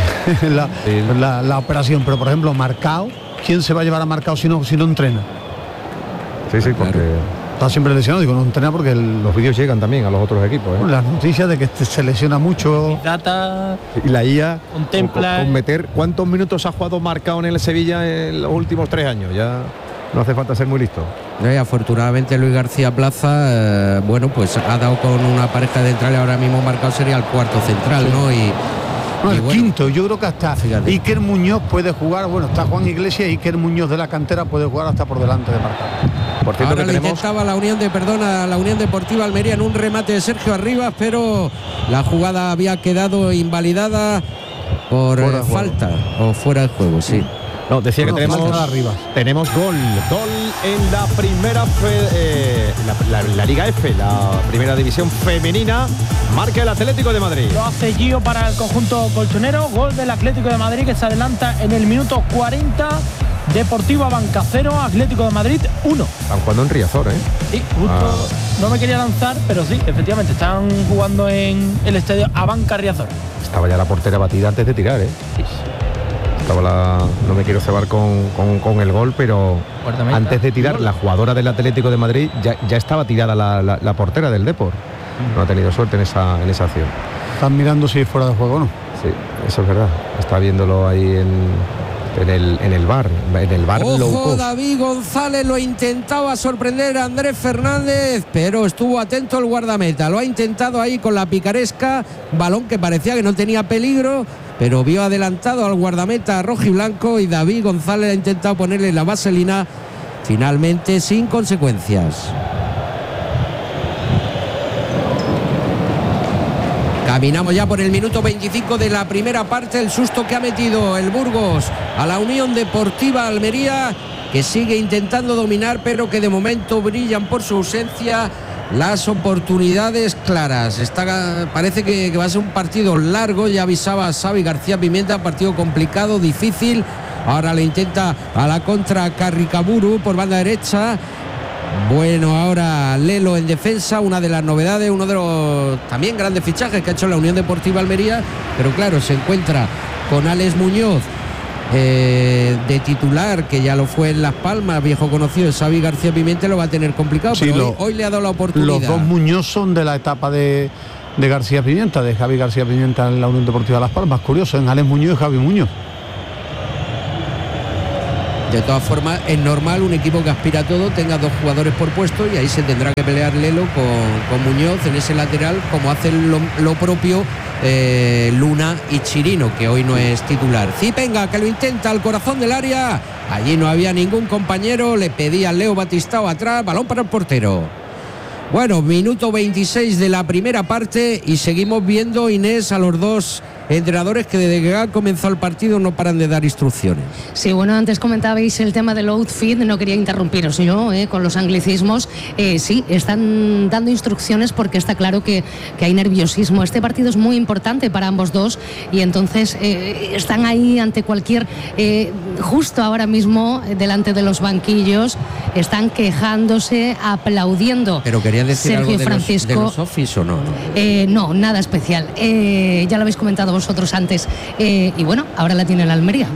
la operación, pero por ejemplo Marcao, ¿quién se va a llevar a Marcao si no entrena? Sí, porque está siempre lesionado, digo, no entrena porque los vídeos llegan también a los otros equipos. Las noticias de que se lesiona mucho. Data y la IA contempla con meter cuántos minutos ha jugado Marcao en el Sevilla en los últimos 3 años. Ya no hace falta ser muy listo. Afortunadamente Luis García Plaza, pues ha dado con una pareja de centrales. Ahora mismo Marcao sería el cuarto central, ¿no? El quinto, yo creo que hasta Iker Muñoz puede jugar. Bueno, está Juan Iglesias, Iker Muñoz de la cantera puede jugar hasta por delante de Marcao. Por cierto, ahora que intentaba la Unión Deportiva Almería en un remate de Sergio Arribas, pero la jugada había quedado invalidada por falta o fuera de juego, sí. No, decía que tenemos gol en la primera la Liga F, la primera división femenina. Marca el Atlético de Madrid. Lo hace Gio para el conjunto colchonero. Gol del Atlético de Madrid, que se adelanta en el minuto 40. Deportivo Abanca 0, Atlético de Madrid 1. Están jugando en Riazor, Sí, justo no me quería lanzar, pero sí, efectivamente, están jugando en el estadio Abanca Riazor. Estaba ya la portera batida antes de tirar, no me quiero cebar con el gol, pero antes de tirar, la jugadora del Atlético de Madrid ya estaba tirada la portera del Depor. No ha tenido suerte en esa acción. Están mirando si es fuera de juego o no. Sí, eso es verdad. Está viéndolo ahí en el bar. Ojo, David González lo intentaba sorprender a Andrés Fernández, pero estuvo atento el guardameta. Lo ha intentado ahí con la picaresca. Balón que parecía que no tenía peligro, pero vio adelantado al guardameta rojiblanco, y David González ha intentado ponerle la vaselina, finalmente sin consecuencias. Caminamos ya por el minuto 25 de la primera parte. El susto que ha metido el Burgos a la Unión Deportiva Almería, que sigue intentando dominar, pero que de momento brillan por su ausencia las oportunidades claras. Parece que va a ser un partido largo. Ya avisaba Xavi García Pimienta, partido complicado, difícil. Ahora le intenta a la contra Carricaburu por banda derecha. Bueno, ahora Lelo en defensa, una de las novedades, uno de los también grandes fichajes que ha hecho la Unión Deportiva Almería, pero claro, se encuentra con Alex Muñoz de titular, que ya lo fue en Las Palmas, viejo conocido de Xavi García Pimienta, lo va a tener complicado, sí, pero hoy le ha dado la oportunidad. Los dos Muñoz son de la etapa de García Pimienta, de Xavi García Pimienta en la Unión Deportiva Las Palmas. Curioso, en Alex Muñoz y Javi Muñoz. De todas formas, es normal un equipo que aspira a todo tenga dos jugadores por puesto, y ahí se tendrá que pelear Lelo con Muñoz en ese lateral, como hacen lo propio Luna y Chirino, que hoy no es titular. Zipenga, que lo intenta al corazón del área, allí no había ningún compañero, le pedía Leo Batistao atrás, balón para el portero. Bueno, minuto 26 de la primera parte, y seguimos viendo, Inés, a los dos entrenadores que desde que ha comenzado el partido no paran de dar instrucciones. Sí, bueno, antes comentabais el tema del outfit, no quería interrumpiros yo con los anglicismos. Sí, están dando instrucciones porque está claro que hay nerviosismo. Este partido es muy importante para ambos dos y entonces están ahí ante cualquier... justo ahora mismo, delante de los banquillos, están quejándose, aplaudiendo. Pero querían decir Sergio algo de Francisco, los Office o no. No, nada especial. Ya lo habéis comentado vosotros antes. Y bueno, ahora la tiene el Almería.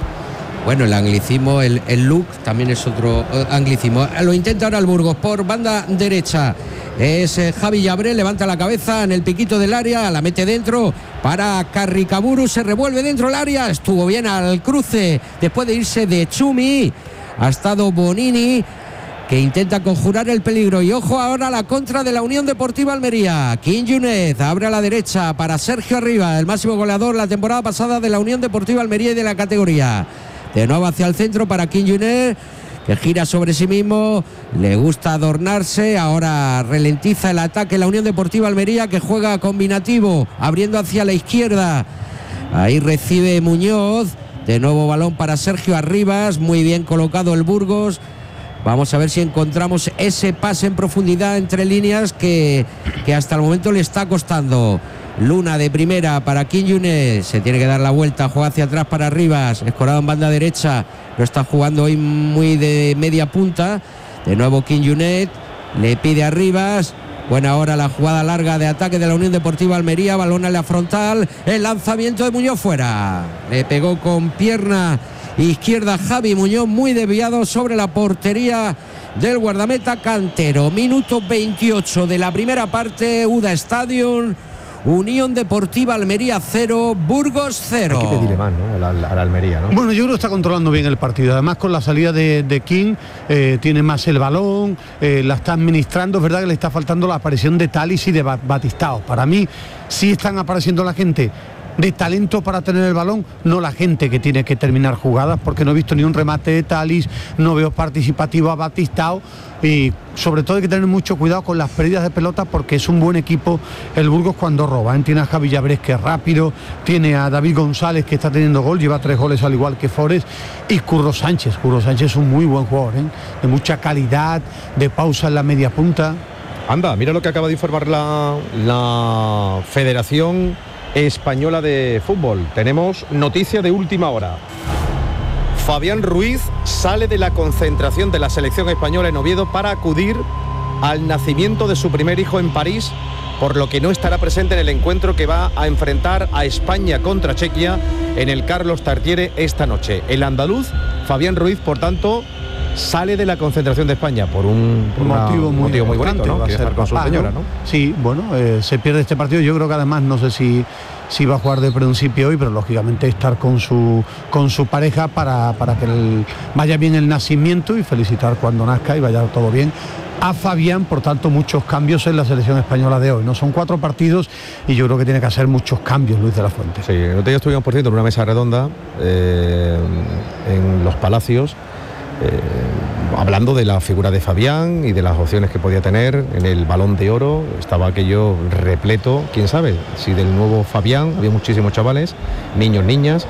Bueno, el anglicismo, el look también es otro anglicismo. Lo intenta ahora el Burgos por banda derecha. Es Javi Llabré, levanta la cabeza en el piquito del área, la mete dentro para Carricaburu, se revuelve dentro del área, estuvo bien al cruce después de irse de Chumi. Ha estado Bonini, que intenta conjurar el peligro. Y ojo ahora a la contra de la Unión Deportiva Almería. King Yunez abre a la derecha para Sergio Arribas, el máximo goleador la temporada pasada de la Unión Deportiva Almería y de la categoría. De nuevo hacia el centro para King Yunez, que gira sobre sí mismo, le gusta adornarse. Ahora ralentiza el ataque la Unión Deportiva Almería, que juega combinativo, abriendo hacia la izquierda. Ahí recibe Muñoz. De nuevo balón para Sergio Arribas, muy bien colocado el Burgos. Vamos a ver si encontramos ese pase en profundidad entre líneas que hasta el momento le está costando. Luna de primera para King Yunez, se tiene que dar la vuelta, juega hacia atrás para Arribas, escorado en banda derecha, lo está jugando hoy muy de media punta. De nuevo King Yunez, le pide a Arribas. Buena hora la jugada larga de ataque de la Unión Deportiva Almería, balón a la frontal, el lanzamiento de Muñoz fuera, le pegó con pierna izquierda Javi Muñoz, muy desviado sobre la portería del guardameta Cantero. Minuto 28 de la primera parte, UDA Stadium, Unión Deportiva Almería 0, Burgos 0. Hay que pedirle más, ¿no? a la Almería, ¿no? Bueno, yo creo que está controlando bien el partido. Además, con la salida de King, tiene más el balón, la está administrando. Es verdad que le está faltando la aparición de Talis y de Batistao. Para mí, sí están apareciendo la gente de talento para tener el balón, no la gente que tiene que terminar jugadas, porque no he visto ni un remate de Talis, no veo participativo a Batistao, y sobre todo hay que tener mucho cuidado con las pérdidas de pelota, porque es un buen equipo el Burgos cuando roba. Tiene a Javi Llabrés, que es rápido, tiene a David González, que está teniendo gol, lleva 3 goles al igual que Forest, y Curro Sánchez es un muy buen jugador, de mucha calidad, de pausa en la media punta. Anda, mira lo que acaba de informar la Federación Española de Fútbol. Tenemos noticia de última hora. Fabián Ruiz sale de la concentración de la selección española en Oviedo para acudir al nacimiento de su primer hijo en París, por lo que no estará presente en el encuentro que va a enfrentar a España contra Chequia en el Carlos Tartiere esta noche. El andaluz Fabián Ruiz, por tanto, sale de la concentración de España por un motivo muy bonito, ¿no? Que estar con su señora, ¿no? Sí, bueno, se pierde este partido. Yo creo que además no sé si va a jugar de principio hoy, pero lógicamente estar con su pareja para que vaya bien el nacimiento y felicitar cuando nazca y vaya todo bien a Fabián. Por tanto, muchos cambios en la selección española de hoy, ¿no? Son 4 partidos y yo creo que tiene que hacer muchos cambios Luis de la Fuente. Sí, el otro día estuvimos, por cierto, en una mesa redonda en Los Palacios, hablando de la figura de Fabián y de las opciones que podía tener en el Balón de Oro. Estaba aquello repleto, quién sabe si del nuevo Fabián. Había muchísimos chavales, niños, niñas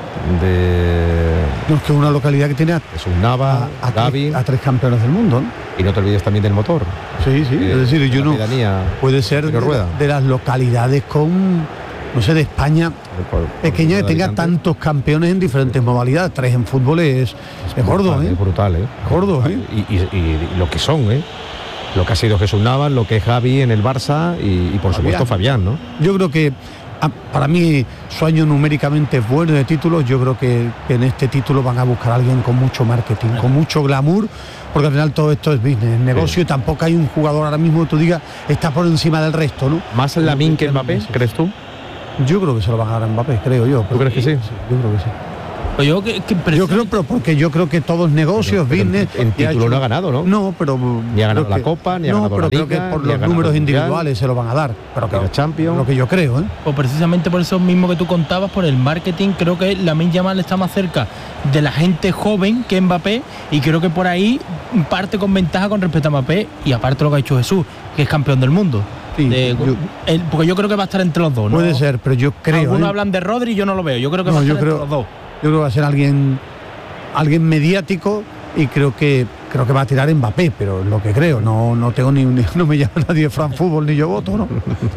No, es que es una localidad que tiene es un Nava, Gavi, a 3 campeones del mundo, ¿no? Y no te olvides también del motor. Sí, es decir, yo no puede ser de las localidades no sé, de España pequeña que tenga tantos campeones en diferentes modalidades. 3 en fútbol es gordo, Es brutal, gordo, y lo que son, lo que ha sido Jesús Navas, lo que es Javi en el Barça y por supuesto Fabián, ¿no? Yo creo que para mí su año numéricamente es bueno de títulos. Yo creo que en este título van a buscar a alguien con mucho marketing, con mucho glamour, porque al final todo esto es business, negocio, y tampoco hay un jugador ahora mismo que tú digas está por encima del resto, ¿no? ¿Más Lamine que Mbappé, crees tú? Yo creo que se lo van a dar a Mbappé, creo yo. ¿Tú crees que sí? Yo creo que sí. Yo creo, pero porque yo creo que todo es negocio, business. En título no ha ganado, ¿no? No, pero ni ha ganado la Copa, ni ha ganado la Liga. No, pero creo que por los números individuales se lo van a dar. Pero que los Champions. Lo que yo creo, O precisamente por eso mismo que tú contabas, por el marketing, creo que Lamine Yamal está más cerca de la gente joven que Mbappé, y creo que por ahí parte con ventaja con respecto a Mbappé, y aparte lo que ha hecho Jesús, que es campeón del mundo. Sí, porque yo creo que va a estar entre los dos, ¿no? Puede ser, pero yo creo. Algunos hablan de Rodri y yo no lo veo. Yo creo que va a estar entre los dos. Yo creo que va a ser alguien mediático y creo que va a tirar Mbappé, pero es lo que creo. No tengo no me llama nadie de France Football ni yo voto, ¿no?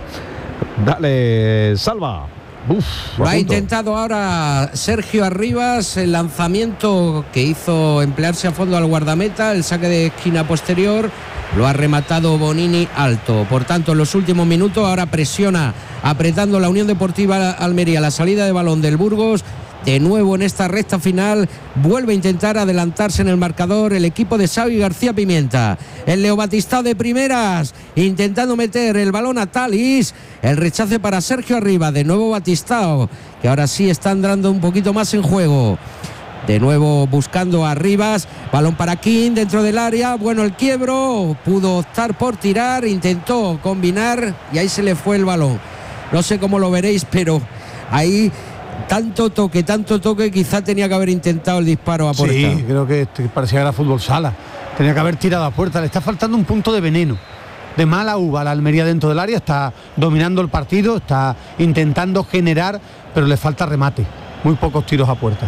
Dale, Salva. Lo ha intentado ahora Sergio Arribas, el lanzamiento que hizo emplearse a fondo al guardameta, el saque de esquina posterior, lo ha rematado Bonini alto. Por tanto, en los últimos minutos ahora presiona apretando la Unión Deportiva Almería la salida de balón del Burgos. De nuevo en esta recta final vuelve a intentar adelantarse en el marcador el equipo de Xavi García Pimienta. El Leo Batistao de primeras intentando meter el balón a Thalys. El rechace para Sergio Arribas. De nuevo Batistao, que ahora sí está entrando un poquito más en juego. De nuevo buscando a Arribas. Balón para King dentro del área. Bueno, el quiebro. Pudo optar por tirar. Intentó combinar y ahí se le fue el balón. No sé cómo lo veréis, pero ahí... Tanto toque, quizá tenía que haber intentado el disparo a puerta. Sí, creo que parecía que era fútbol sala. Tenía que haber tirado a puerta. Le está faltando un punto de veneno, de mala uva. La Almería dentro del área está dominando el partido, está intentando generar, pero le falta remate. Muy pocos tiros a puerta.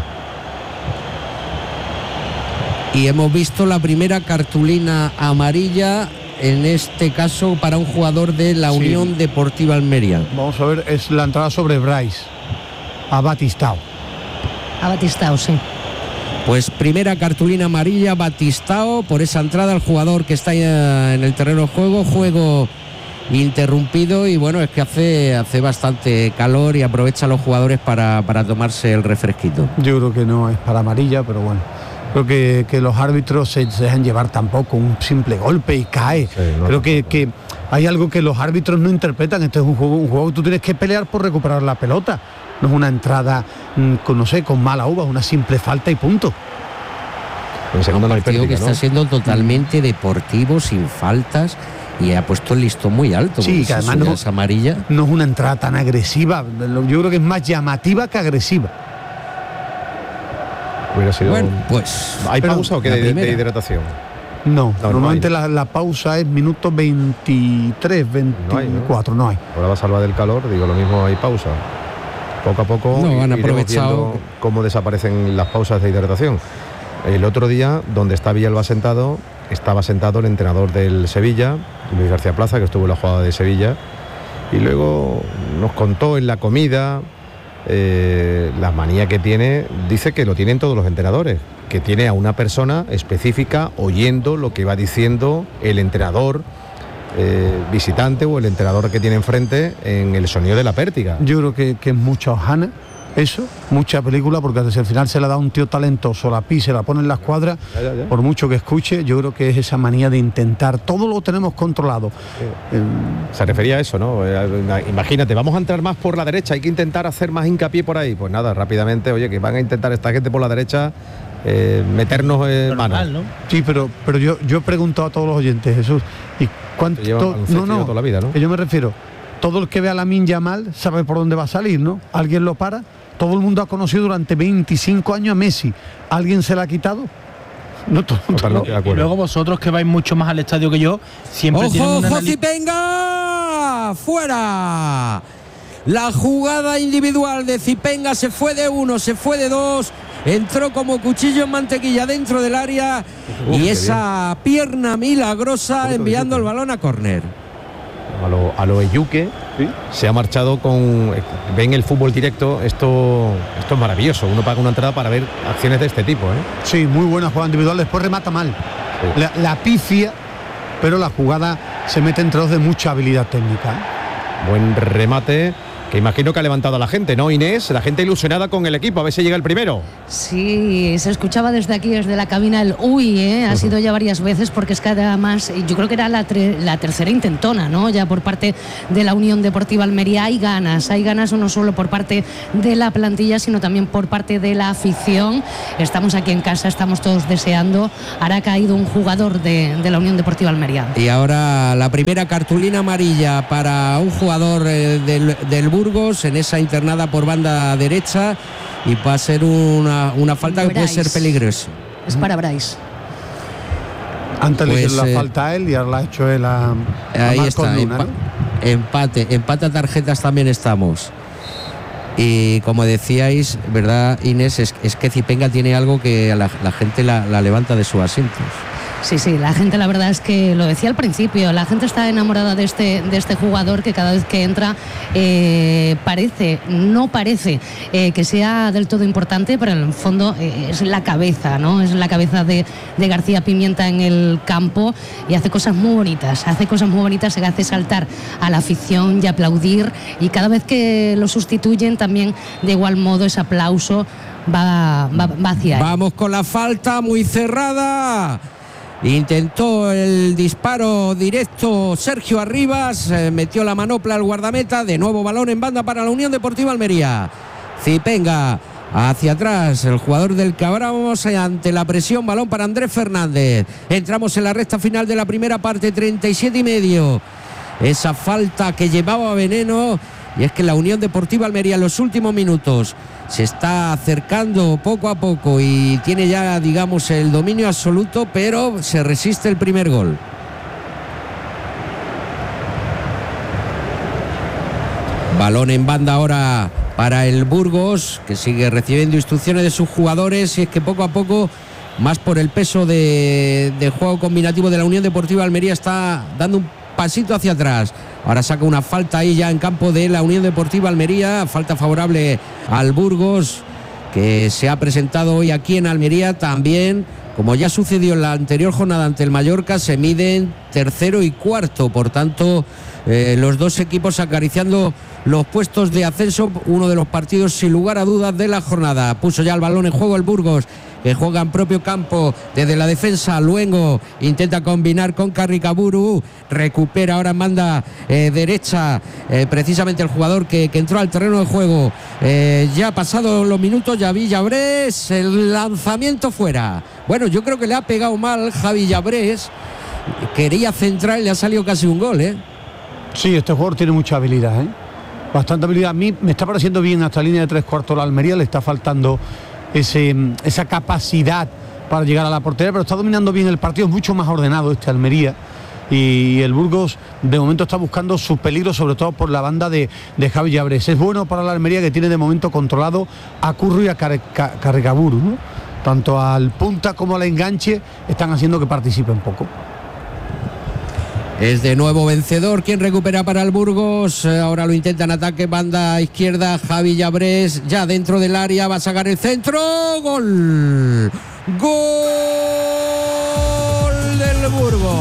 Y hemos visto la primera cartulina amarilla, en este caso para un jugador de la Unión Deportiva Almería. Vamos a ver, es la entrada sobre Bryce. A Batistao, sí. Pues primera cartulina amarilla, Batistao, por esa entrada al jugador que está en el terreno de juego interrumpido, y bueno, es que hace bastante calor y aprovecha a los jugadores para tomarse el refresquito. Yo creo que no es para amarilla, pero bueno, creo que los árbitros se dejan llevar tampoco, un simple golpe y cae. Sí, creo que hay algo que los árbitros no interpretan. Este es un juego que tú tienes que pelear por recuperar la pelota. No es una entrada, con mala uva, una simple falta y punto. Un partido que está siendo totalmente deportivo, sin faltas, y ha puesto el listón muy alto. Sí, que además no es amarilla. No es una entrada tan agresiva. Yo creo que es más llamativa que agresiva. Hubiera sido... Bueno, pues... ¿Hay pausa o qué de hidratación? No, normalmente la pausa es minutos 23, 24, no hay. Ahora va a salvar del calor, digo, lo mismo hay pausa. Poco a poco han aprovechado cómo desaparecen las pausas de hidratación. El otro día, donde está Villalba sentado, estaba sentado el entrenador del Sevilla, Luis García Plaza, que estuvo en la jugada de Sevilla, y luego nos contó en la comida la manía que tiene. Dice que lo tienen todos los entrenadores, que tiene a una persona específica oyendo lo que va diciendo el entrenador visitante o el entrenador que tiene enfrente en el sonido de la pértiga. Yo creo que es mucha hojana eso, mucha película, porque al final se la da un tío talentoso, la pisa, la pone en la escuadra, por mucho que escuche. Yo creo que es esa manía de intentar, todo lo tenemos controlado. Se refería a eso, ¿no? Imagínate, vamos a entrar más por la derecha, hay que intentar hacer más hincapié por ahí. Pues nada, rápidamente, oye, que van a intentar esta gente por la derecha meternos en mano. ¿No? Sí, pero yo he preguntado a todos los oyentes, Jesús, ¿y cuánto? Toda la vida, ¿no? Que yo me refiero, todo el que ve a Lamine Yamal sabe por dónde va a salir, ¿no? ¿Alguien lo para? Todo el mundo ha conocido durante 25 años a Messi. ¿Alguien se la ha quitado? No, y luego vosotros, que vais mucho más al estadio que yo, siempre tienen una... ¡Ojo, Zipenga! ¡Fuera! La jugada individual de Zipenga se fue de uno, se fue de dos, entró como cuchillo en mantequilla dentro del área, y esa pierna milagrosa enviando el balón a córner. A lo Eyuque, ¿sí? Se ha marchado con... Ven el fútbol directo, esto es maravilloso. Uno paga una entrada para ver acciones de este tipo, ¿eh? Sí, muy buena jugada individual, después remata mal. Sí. La pifia, pero la jugada se mete entre dos de mucha habilidad técnica, ¿eh? Buen remate, que imagino que ha levantado a la gente, ¿no, Inés? La gente ilusionada con el equipo, a ver si llega el primero. Sí, se escuchaba desde aquí, desde la cabina, el uy, ¿eh? Ha sido ya varias veces, porque es que además, yo creo que era la tercera intentona, ¿no? Ya por parte de la Unión Deportiva Almería. Hay ganas no solo por parte de la plantilla, sino también por parte de la afición. Estamos aquí en casa, estamos todos deseando. Ahora ha caído un jugador de la Unión Deportiva Almería. Y ahora la primera cartulina amarilla para un jugador del Burgos, en esa internada por banda derecha, y va a ser una falta que puede ser peligrosa. Es para Bryce. Antes le hizo la falta a él y ahora la ha hecho él a ahí Marcos está, Luna, ¿no? empate a tarjetas también estamos. Y como decíais, ¿verdad, Inés? Es que Zipenga tiene algo que a la gente la levanta de sus asientos. Sí, la gente, la verdad es que lo decía al principio, la gente está enamorada de este jugador que cada vez que entra no parece que sea del todo importante, pero en el fondo es la cabeza, ¿no? Es la cabeza de García Pimienta en el campo y hace cosas muy bonitas, se hace saltar a la afición y aplaudir, y cada vez que lo sustituyen también de igual modo ese aplauso va hacia él. Vamos con la falta muy cerrada. Intentó el disparo directo Sergio Arribas, metió la manopla al guardameta, de nuevo balón en banda para la Unión Deportiva Almería. Zipenga hacia atrás, el jugador del que hablábamos ante la presión, balón para Andrés Fernández. Entramos en la recta final de la primera parte, 37,5. Esa falta que llevaba veneno, y es que la Unión Deportiva Almería en los últimos minutos se está acercando poco a poco y tiene ya, digamos, el dominio absoluto, pero se resiste el primer gol. Balón en banda ahora para el Burgos, que sigue recibiendo instrucciones de sus jugadores, y es que poco a poco, más por el peso de juego combinativo de la Unión Deportiva Almería, está dando un pasito hacia atrás. Ahora saca una falta ahí ya en campo de la Unión Deportiva Almería, falta favorable al Burgos, que se ha presentado hoy aquí en Almería. También, como ya sucedió en la anterior jornada ante el Mallorca, se miden tercero y cuarto, por tanto los dos equipos acariciando los puestos de ascenso, uno de los partidos sin lugar a dudas de la jornada. Puso ya el balón en juego el Burgos, que juega en propio campo desde la defensa. Luengo intenta combinar con Carricaburu, recupera ahora en banda derecha precisamente el jugador que entró al terreno de juego. Ya pasados los minutos, Javi Llabrés, el lanzamiento fuera. Bueno, yo creo que le ha pegado mal Javi Llabrés, quería centrar y le ha salido casi un gol, ¿eh? Sí, este jugador tiene mucha habilidad, ¿eh? Bastante habilidad. A mí me está pareciendo bien hasta línea de 3/4 la Almería, le está faltando esa capacidad para llegar a la portería, pero está dominando bien el partido, es mucho más ordenado este Almería, y el Burgos de momento está buscando su peligro, sobre todo por la banda de Javi Llabrés. Es bueno para la Almería, que tiene de momento controlado a Curro y a Carricaburu, ¿no? Tanto al punta como al enganche están haciendo que participe un poco. Es de nuevo vencedor quien recupera para el Burgos. Ahora lo intenta en ataque, banda izquierda, Javi Llabrés, ya dentro del área, va a sacar el centro. ¡Gol! ¡Gol del Burgos!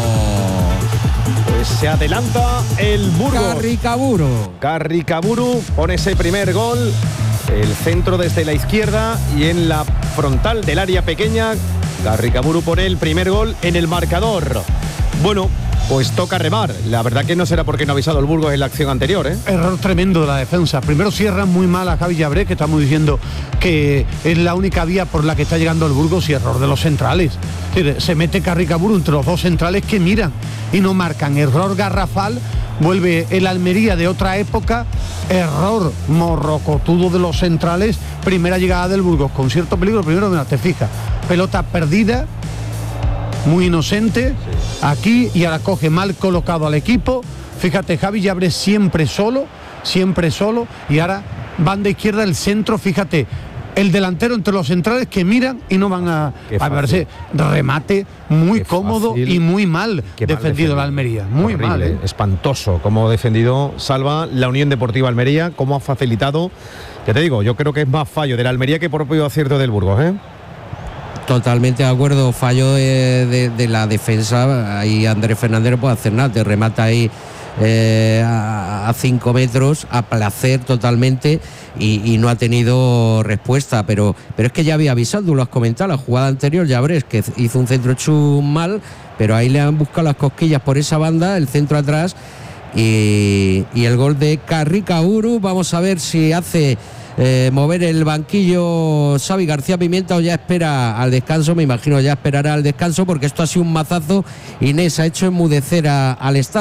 Pues se adelanta el Burgos. Carricaburu pone ese primer gol. El centro desde la izquierda y en la frontal del área pequeña. Carricaburu pone el primer gol en el marcador. Bueno, pues toca remar. La verdad que no será porque no ha avisado el Burgos en la acción anterior, ¿eh? Error tremendo de la defensa. Primero cierran muy mal a Javi Llabrés, que estamos diciendo que es la única vía por la que está llegando el Burgos, y error de los centrales. Se mete Carricaburu entre los dos centrales que miran y no marcan. Error garrafal. Vuelve el Almería de otra época. Error morrocotudo de los centrales. Primera llegada del Burgos con cierto peligro. Primero, mira, te fijas, pelota perdida, muy inocente aquí, y ahora coge mal colocado al equipo. Fíjate, Javi Llabrés siempre solo, y ahora banda izquierda, el centro, fíjate, el delantero entre los centrales que miran y no van a verse. Remate muy cómodo y muy mal defendido la Almería. Muy horrible, mal, ¿eh? Espantoso cómo ha defendido Salva la Unión Deportiva Almería, cómo ha facilitado. Ya te digo, yo creo que es más fallo de la Almería que propio acierto del Burgos, ¿eh? Totalmente de acuerdo, fallo de la defensa. Ahí Andrés Fernández no puede hacer nada, te remata ahí a 5 metros a placer totalmente, y no ha tenido respuesta, pero es que ya había avisado, tú lo has comentado, la jugada anterior, Llabrés, que hizo un centro chum mal, pero ahí le han buscado las cosquillas por esa banda, el centro atrás, y el gol de Carricaburu. Vamos a ver si hace mover el banquillo Xavi García Pimienta o ya espera al descanso. Me imagino ya esperará al descanso, porque esto ha sido un mazazo, Inés, ha hecho enmudecer al estadio.